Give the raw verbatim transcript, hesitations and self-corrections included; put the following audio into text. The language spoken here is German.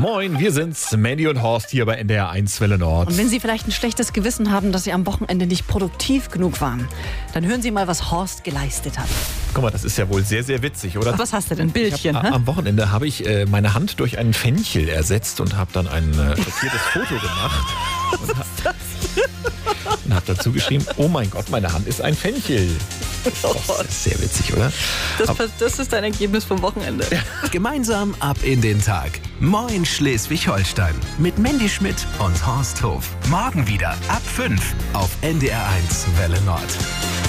Moin, wir sind's, Mandy und Horst hier bei N D R eins Welle Nord. Und wenn Sie vielleicht ein schlechtes Gewissen haben, dass Sie am Wochenende nicht produktiv genug waren, dann hören Sie mal, was Horst geleistet hat. Guck mal, das ist ja wohl sehr, sehr witzig, oder? Ach, was hast du denn? Bildchen, hab, hä? Am Wochenende habe ich äh, meine Hand durch einen Fenchel ersetzt und habe dann ein äh, schockiertes Foto gemacht. Was ist das? Und habe dazu geschrieben, oh mein Gott, meine Hand ist ein Fenchel. Das ist sehr witzig, oder? Das, das ist dein Ergebnis vom Wochenende. Ja. Gemeinsam ab in den Tag. Moin Schleswig-Holstein. Mit Mandy Schmidt und Horst Hof. Morgen wieder ab fünf auf N D R eins Welle Nord.